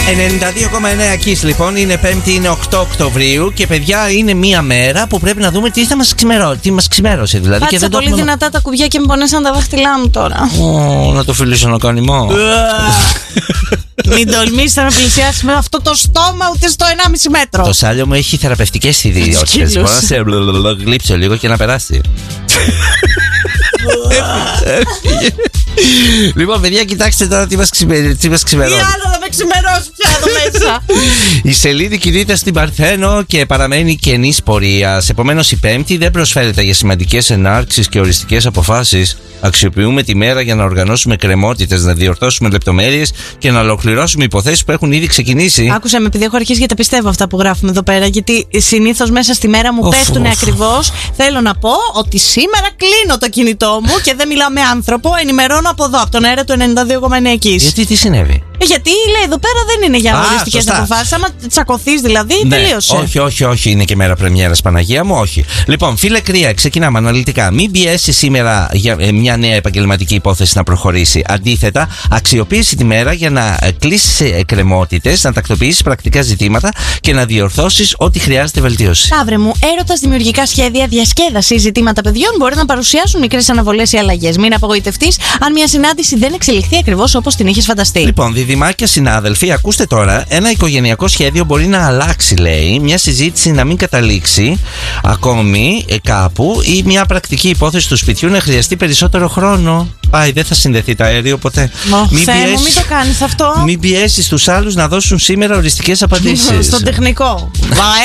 92,9 Kiss λοιπόν. Είναι Πέμπτη, είναι 8 Οκτωβρίου. Και παιδιά, είναι μία μέρα που πρέπει να δούμε τι θα μας ξημέρωσε δηλαδή. Πάτησα και δεν πολύ δυνατά τα κουμπιά και με πονέσαν τα δάχτυλά μου τώρα. Να το φιλήσω να κάνει μόνο. Μην τολμήσει να πλησιάσει με αυτό το στόμα ούτε στο 1,5 μέτρο. Το σάλιο μου έχει θεραπευτικές ιδιότητες. Μπορεί να σε γλύψω λίγο και να περάσει. Λοιπόν, παιδιά, κοιτάξτε τώρα τι μας ξημερώνει. Τι άλλο θα με ξημερώσει πια εδώ μέσα. Η σελίδα κινείται στην Παρθένο και παραμένει κενής πορείας. Επομένως, η Πέμπτη δεν προσφέρεται για σημαντικές ενάρξεις και οριστικές αποφάσεις. Αξιοποιούμε τη μέρα για να οργανώσουμε κρεμότητες, να διορθώσουμε λεπτομέρειες και να ολοκληρώσουμε υποθέσεις που έχουν ήδη ξεκινήσει. Άκουσα με, επειδή έχω αρχίσει και τα πιστεύω αυτά που γράφουμε εδώ πέρα, γιατί συνήθως μέσα στη μέρα μου πέφτουν ακριβώς. Θέλω να πω ότι σήμερα κλείνω το κινητό μου και δεν μιλάω με άνθρωπο, ενημερώνω από εδώ, από τον αέρα του 92,9 Kiss. Γιατί τι συνέβη? Γιατί λέει εδώ πέρα δεν είναι για οριστικές αποφάσεις. Άμα τσακωθείς δηλαδή, ναι, τελείωσε. Όχι, είναι και μέρα πρεμιέρας, Παναγία μου, όχι. Λοιπόν, φίλε Κρύα, ξεκινάμε αναλυτικά. Μην πιέσει σήμερα για μια νέα επαγγελματική υπόθεση να προχωρήσει. Αντίθετα, αξιοποίησε τη μέρα για να κλείσεις εκκρεμότητες, να τακτοποιήσεις πρακτικά ζητήματα και να διορθώσεις ό,τι χρειάζεται βελτίωση. Ταύρε μου, έρωτας, δημιουργικά σχέδια, διασκέδαση, ζητήματα παιδιών μπορεί να παρουσιάσουν μικρές αναβολές ή αλλαγές. Μην απογοητευτείς αν μια συνάντηση δεν εξελιχθεί ακριβώς όπως την είχες φανταστεί. Λοιπόν, διδυμάκια συνάδελφοι, ακούστε τώρα. Ένα οικογενειακό σχέδιο μπορεί να αλλάξει, λέει. Μια συζήτηση να μην καταλήξει ακόμη κάπου ή μια πρακτική υπόθεση του σπιτιού να χρειαστεί περισσότερο χρόνο. Πάει, δεν θα συνδεθεί το αέριο ποτέ. Μην το κάνεις αυτό. Μην πιέσεις τους άλλους να δώσουν σήμερα οριστικές απαντήσεις. Στο τεχνικό.